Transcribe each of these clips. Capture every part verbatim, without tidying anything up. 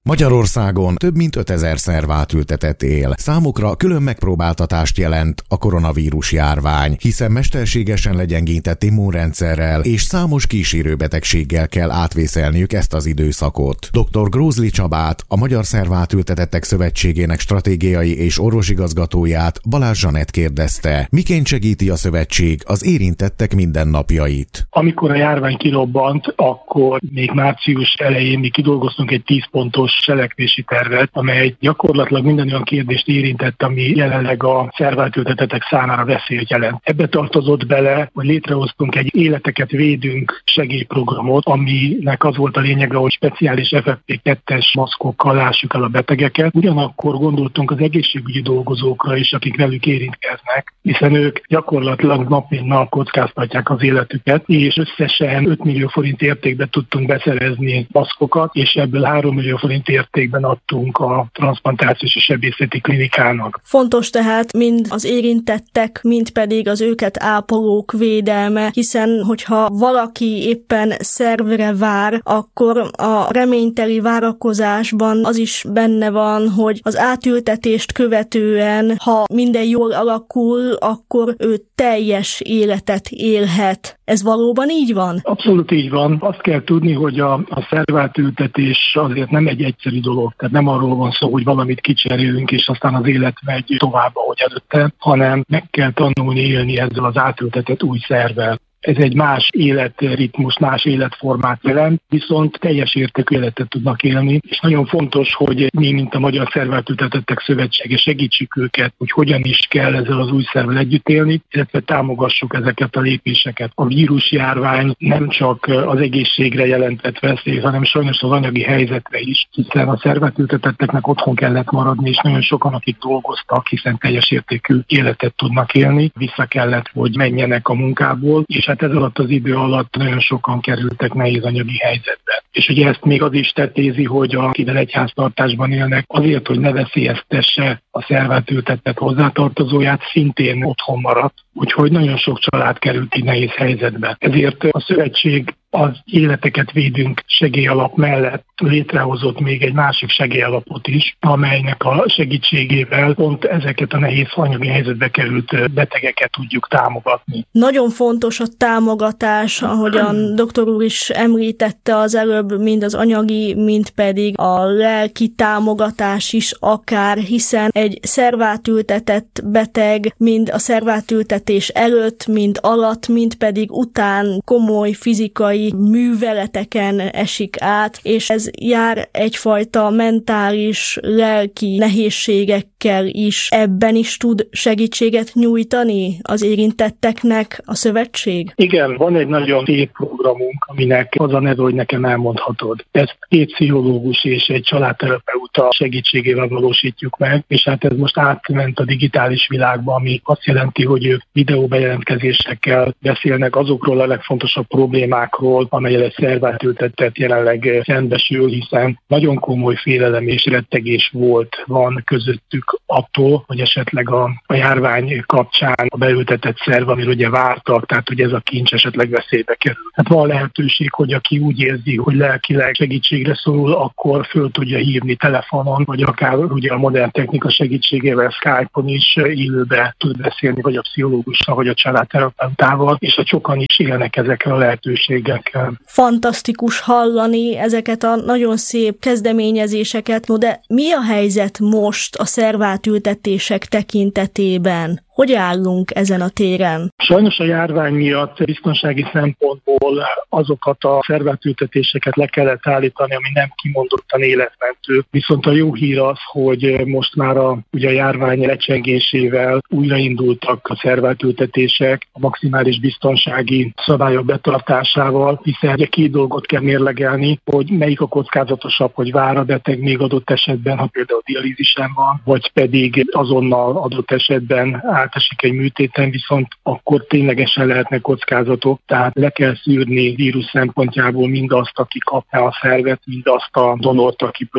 Magyarországon több mint ötezer szervát ültetett él. Számukra külön megpróbáltatást jelent a koronavírus járvány, hiszen mesterségesen legyengített immunrendszerrel és számos kísérőbetegséggel kell átvészelniük ezt az időszakot. doktor Grózli Csabát, a Magyar Szervátültetettek Szövetségének stratégiai és orvosigazgatóját Balázs Zsanett kérdezte, miként segíti a szövetség az érintettek mindennapjait. Amikor a járvány kirobbant, akkor még március elején mi kidolgoztunk egy tíz pontos cselekvési tervet, amely gyakorlatilag minden olyan kérdést érintett, ami jelenleg a szervátültetettek számára veszélyt jelent. Ebbe tartozott bele, hogy létrehoztunk egy életeket védünk segélyprogramot, aminek az volt a lényege, hogy speciális ef ef pé kettes maszkokkal lássuk el a betegeket. Ugyanakkor gondoltunk az egészségügyi dolgozókra is, akik velük érintkeznek, hiszen ők gyakorlatilag nap mint nap kockáztatják az életüket, és összesen öt millió forint értékben tudtunk beszerezni maszkokat, és ebből három millió forint értékben adtunk a transzplantációs és sebészeti klinikának. Fontos tehát mind az érintettek, mind pedig az őket ápolók védelme, hiszen hogyha valaki éppen szervre vár, akkor a reményteli várakozásban az is benne van, hogy az átültetést követően, ha minden jól alakul, akkor ő teljes életet élhet. Ez valóban így van? Abszolút így van. Azt kell tudni, hogy a, a szervátültetés azért nem egy egyszerű dolog. Tehát nem arról van szó, hogy valamit kicserélünk, és aztán az élet megy tovább, ahogy előtte, hanem meg kell tanulni élni ezzel az átültetett új szervvel. Ez egy más életritmus, más életformát jelent, viszont teljes értékű életet tudnak élni, és nagyon fontos, hogy mi, mint a Magyar Szervátültetettek Szövetsége segítsük őket, hogy hogyan is kell ezzel az új szervvel együtt élni, illetve támogassuk ezeket a lépéseket. A vírusjárvány nem csak az egészségre jelentett veszély, hanem sajnos az anyagi helyzetre is, hiszen a szervátültetetteknek otthon kellett maradni, és nagyon sokan, akik dolgoztak, hiszen teljes értékű életet tudnak élni, vissza kellett, hogy menjenek a munkából, és hát ez alatt az idő alatt nagyon sokan kerültek nehéz anyagi helyzetbe. És ugye ezt még az is tetézi, hogy akivel egyháztartásban élnek, azért, hogy ne veszélyeztesse a szervátültetett hozzátartozóját, szintén otthon maradt, úgyhogy nagyon sok család került így nehéz helyzetbe. Ezért a szövetség az életeket védünk segélyalap mellett létrehozott még egy másik segélyalapot is, amelynek a segítségével pont ezeket a nehéz anyagi helyzetbe került betegeket tudjuk támogatni. Nagyon fontos a támogatás, ahogyan doktor úr is említette az előbb, mind az anyagi, mind pedig a lelki támogatás is akár, hiszen egy szervátültetett beteg mind a szervátültetés előtt, mind alatt, mind pedig után komoly fizikai műveleteken esik át, és ez jár egyfajta mentális, lelki nehézségekkel is. Ebben is tud segítséget nyújtani az érintetteknek a szövetség? Igen, van egy nagyon szép programunk, aminek az a neve, hogy nekem elmondhatod. Ezt két pszichológus és egy családterapeuta segítségével valósítjuk meg, és hát ez most átment a digitális világba, ami azt jelenti, hogy ők videóbejelentkezésekkel beszélnek azokról a legfontosabb problémákról, amelyel egy szervátültetett jelenleg szembesül, hiszen nagyon komoly félelem és rettegés volt, van közöttük attól, hogy esetleg a, a járvány kapcsán a beültetett szerv, amiről ugye vártak, tehát hogy ez a kincs esetleg veszélybe kerül. Hát van lehetőség, hogy aki úgy érzi, hogy lelkileg segítségre szorul, akkor föl tudja hívni telefonon, vagy akár ugye a modern technika segítségével Skype-on is élőbe tud beszélni, vagy a pszichológussal, vagy a családterapeutával, és a sokan is élnek ezekkel a lehetőségekkel. Fantasztikus hallani ezeket a nagyon szép kezdeményezéseket, no de mi a helyzet most a szervátültetések tekintetében? Hogy állunk ezen a téren? Sajnos a járvány miatt biztonsági szempontból azokat a szervátültetéseket le kellett állítani, ami nem kimondottan életmentő. Viszont a jó hír az, hogy most már a, ugye a járvány lecsengésével újraindultak a szervátültetések a maximális biztonsági szabályok betartásával, hiszen ugye két dolgot kell mérlegelni, hogy melyik a kockázatosabb, hogy vár a beteg még adott esetben, ha például dialízisen van, vagy pedig azonnal adott esetben átesik egy műtéten, viszont akkor ténylegesen lehetnek kockázatok, tehát le kell szűrni vírus szempontjából mindazt, aki kapná a szervet, mindazt a donort, akiből a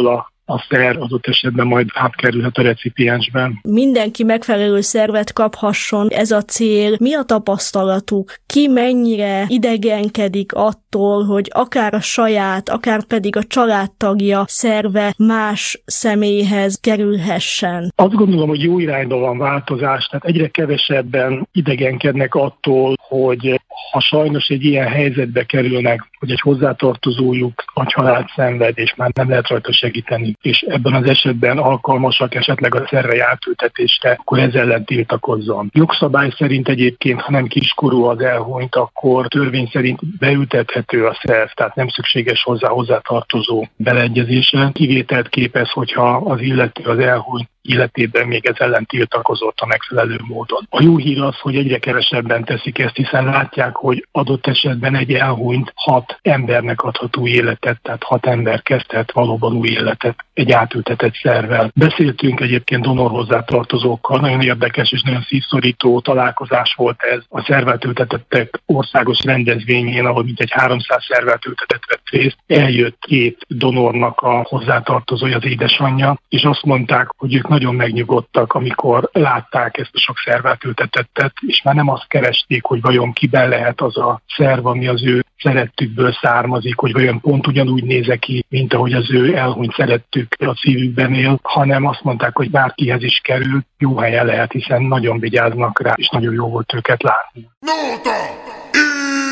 a szer adott esetben majd átkerülhet a recipiensben. Mindenki megfelelő szervet kaphasson, ez a cél. Mi a tapasztalatuk? Ki mennyire idegenkedik attól, hogy akár a saját, akár pedig a családtagja szerve más személyhez kerülhessen? Azt gondolom, hogy jó irányba van változás, tehát egyre kevesebben idegenkednek attól, hogy ha sajnos egy ilyen helyzetbe kerülnek, hogy egy hozzátartozójuk a család szenved, és már nem lehet rajta segíteni, és ebben az esetben alkalmasak esetleg a szervei átültetésre, akkor ezzel ellen tiltakozzon. Jogszabály szerint egyébként, ha nem kiskorú az elhunyt, akkor törvény szerint beültethető a szerv, tehát nem szükséges hozzá hozzátartozó beleegyezése. Kivételt képez, hogyha az illető az elhunyt életében még ez ellen tiltakozott a megfelelő módon. A jó hír az, hogy egyre kevesebben teszik ezt, hiszen látják, hogy adott esetben egy elhunyt hat embernek adhat új életet, tehát hat ember kezdhet valóban új életet egy átültetett szervvel. Beszéltünk egyébként donor hozzátartozókkal, nagyon érdekes és nagyon szívszorító találkozás volt ez a szervátültetettek országos rendezvényén, ahol mintegy háromszáz szervátültetett vett részt. Eljött két donornak a hozzátartozója, az édesanyja, és azt mondták, hogy ők nagyon megnyugodtak, amikor látták ezt a sok szervátültetettet, és már nem azt keresték, hogy vajon kiben lehet az a szerv, ami az ő szerettükből származik, hogy vajon pont ugyanúgy néz ki, mint ahogy az ő elhunyt szerettük a szívükben él, hanem azt mondták, hogy bárkihez is kerül, jó helye lehet, hiszen nagyon vigyáznak rá, és nagyon jó volt őket látni.